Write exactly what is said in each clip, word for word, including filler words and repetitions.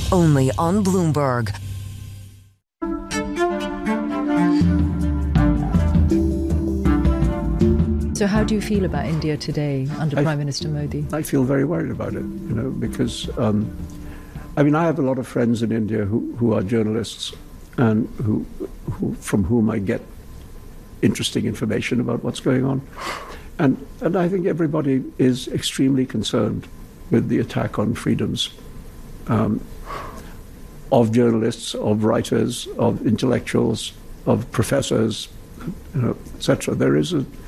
only on Bloomberg. So how do you feel about India today under I, Prime Minister Modi? I feel very worried about it, you know, because, um, I mean, I have a lot of friends in India who, who are journalists and who, who, from whom I get interesting information about what's going on. And, and I think everybody is extremely concerned with the attack on freedoms um, of journalists, of writers, of intellectuals, of professors, you know, et cetera. There is a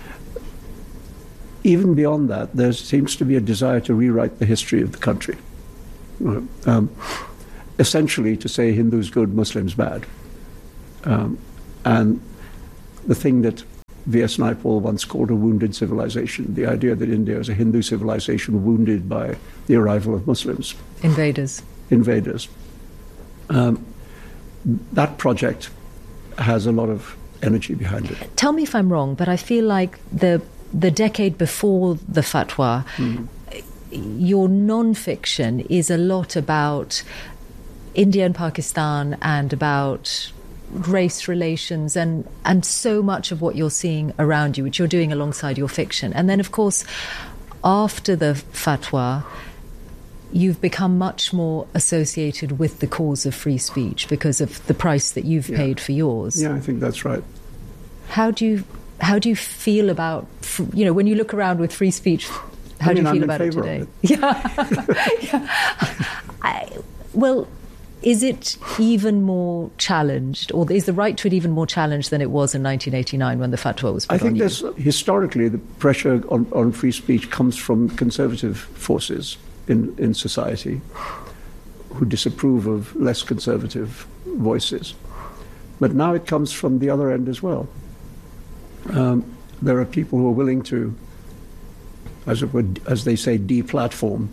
Even beyond that, there seems to be a desire to rewrite the history of the country. Um, essentially to say Hindus good, Muslims bad. Um, and the thing that V S Naipaul once called a wounded civilization, the idea that India is a Hindu civilization wounded by the arrival of Muslims. Invaders. Invaders. Um, that project has a lot of energy behind it. Tell me if I'm wrong, but I feel like the the decade before the fatwa, mm. your non-fiction is a lot about India and Pakistan and about race relations and, and so much of what you're seeing around you, which you're doing alongside your fiction. And then, of course, after the fatwa, you've become much more associated with the cause of free speech because of the price that you've yeah. paid for yours. Yeah, I think that's right. How do you how do you feel about, you know, when you look around with free speech, how I mean, do you feel I'm about in it favour today? of it. Yeah. yeah. I, well, is it even more challenged, or is the right to it even more challenged than it was in nineteen eighty-nine when the fatwa was put I think on there's, you? historically, the pressure on, on free speech comes from conservative forces in, in society who disapprove of less conservative voices. But now it comes from the other end as well. Um, there are people who are willing to, as it would, as they say, deplatform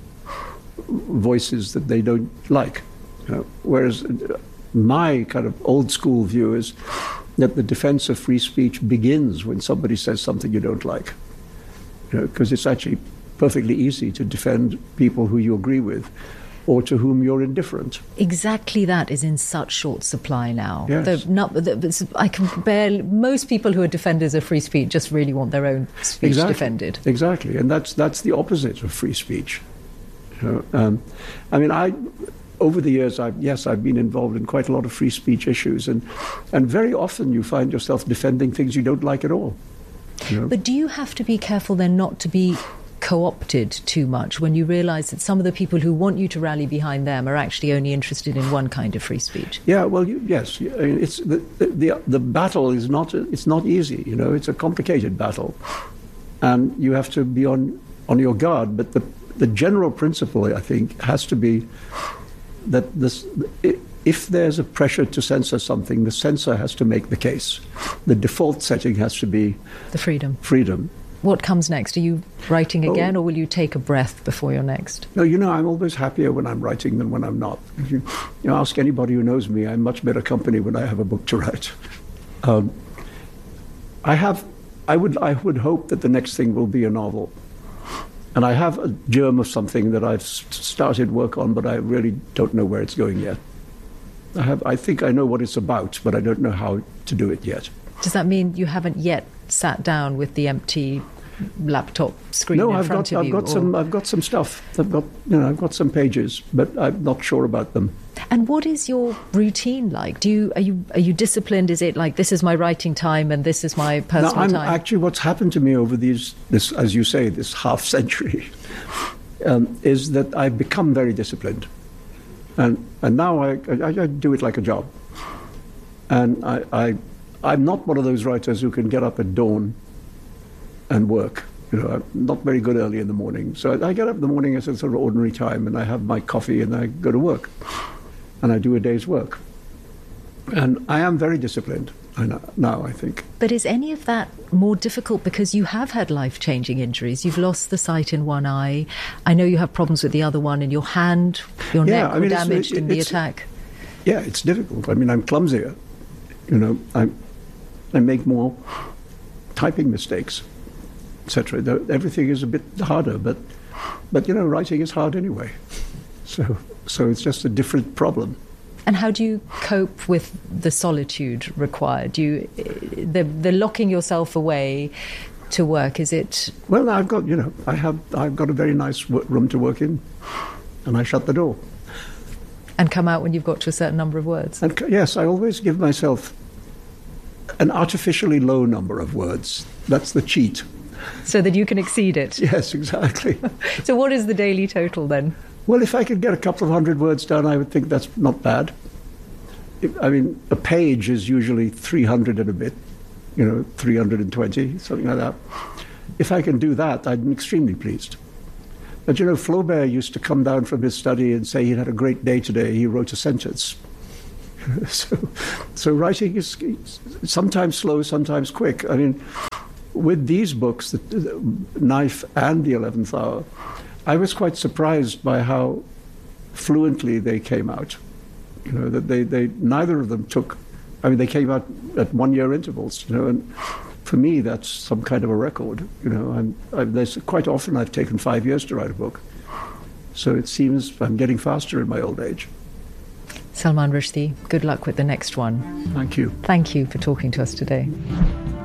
voices that they don't like. You know, whereas my kind of old school view is that the defense of free speech begins when somebody says something you don't like. You know, because it's actually perfectly easy to defend people who you agree with or to whom you're indifferent. Exactly, that is in such short supply now. Yes. The, not, the, I can barely, most people who are defenders of free speech just really want their own speech exactly. defended. Exactly, and that's that's the opposite of free speech. You know, um, I mean, I over the years, I've, yes, I've been involved in quite a lot of free speech issues, and and very often you find yourself defending things you don't like at all. You know? But do you have to be careful then not to be co-opted too much when you realise that some of the people who want you to rally behind them are actually only interested in one kind of free speech? Yeah, well, you, yes, I mean, it's the, the the the battle is not it's not easy. You know, it's a complicated battle, and you have to be on on your guard. But the the general principle, I think, has to be that this. If there's a pressure to censor something, the censor has to make the case. The default setting has to be the freedom. Freedom. What comes next? Are you writing again, oh. or will you take a breath before your next? No, you know, I'm always happier when I'm writing than when I'm not. If you, you know, ask anybody who knows me, I'm much better company when I have a book to write. Um, I have, I would, I would hope that the next thing will be a novel, and I have a germ of something that I've started work on, but I really don't know where it's going yet. I have, I think I know what it's about, but I don't know how to do it yet. Does that mean you haven't yet sat down with the empty laptop screen no, in I've front got, of I've you? got or... some. I've got some stuff. I've got, you know, I've got some pages, but I'm not sure about them. And what is your routine like? Do you are you are you disciplined? Is it like this is my writing time and this is my personal no, I'm, time? Actually, what's happened to me over these, this, as you say, this half century, um, is that I've become very disciplined, and and now I, I, I do it like a job, and I. I I'm not one of those writers who can get up at dawn and work. You know, I'm not very good early in the morning. So I get up in the morning at a sort of ordinary time, and I have my coffee, and I go to work, and I do a day's work. And I am very disciplined I know, now, I think. But is any of that more difficult because you have had life-changing injuries? You've lost the sight in one eye. I know you have problems with the other one, and your hand, your yeah, neck I mean, were it's, damaged it, in the it's, attack. Yeah, it's difficult. I mean, I'm clumsier. You know, I'm. I make more typing mistakes, et cetera. Everything is a bit harder, but, but you know, writing is hard anyway. So, so it's just a different problem. And how do you cope with the solitude required? Do you, the, the locking yourself away to work, is it? Well, I've got, you know, I have, I've got a very nice w- room to work in, and I shut the door. And come out when you've got to a certain number of words? And yes, I always give myself an artificially low number of words. That's the cheat. So that you can exceed it? Yes, exactly. So what is the daily total then? Well, if I could get a couple of hundred words done, I would think that's not bad. If, I mean, a page is usually three hundred and a bit, you know, three hundred twenty, something like that. If I can do that, I'm extremely pleased. But, you know, Flaubert used to come down from his study and say he'd had a great day today. He wrote a sentence. so, so writing is sometimes slow, sometimes quick. I mean, with these books, the, the Knife and The Eleventh Hour, I was quite surprised by how fluently they came out. You know, that they, they neither of them took, I mean, they came out at one-year intervals, you know, and for me, that's some kind of a record, you know. And I, there's quite often I've taken five years to write a book. So it seems I'm getting faster in my old age. Salman Rushdie, good luck with the next one. Thank you. Thank you for talking to us today.